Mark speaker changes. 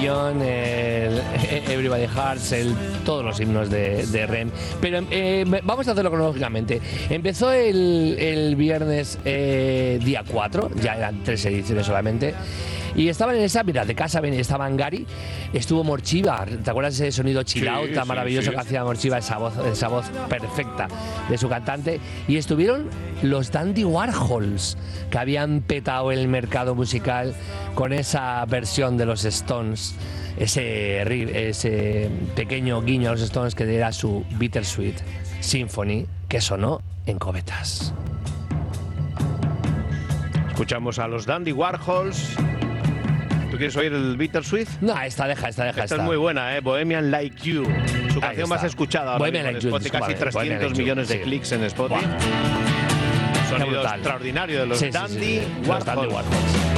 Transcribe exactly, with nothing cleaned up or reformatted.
Speaker 1: el Everybody Hearts, el, todos los himnos de, de R E M. Pero eh, vamos a hacerlo cronológicamente. Empezó el, el viernes eh, día cuatro, ya eran tres ediciones solamente. Y estaban en esa, mira, de casa estaban Gary, estuvo Morchiva, ¿te acuerdas de ese sonido chill out sí, tan sí, maravilloso sí. que hacía Morchiva, esa voz, esa voz perfecta de su cantante? Y estuvieron los Dandy Warhols, que habían petado el mercado musical con esa versión de los Stones, ese, ese pequeño guiño a los Stones que era su Bittersweet Symphony, que sonó en Cobetas.
Speaker 2: Escuchamos a los Dandy Warhols. ¿Tú quieres oír el Bittersweet?
Speaker 1: No, esta deja, esta deja.
Speaker 2: Esta
Speaker 1: esta.
Speaker 2: es muy buena, ¿eh? Bohemian Like You. Su canción más escuchada ahora mismo en Spotify. Casi like trescientos like millones you. de sí. clics en Spotify. Wow. Sonido extraordinario de los sí, Dandy sí, sí, sí. Warhols.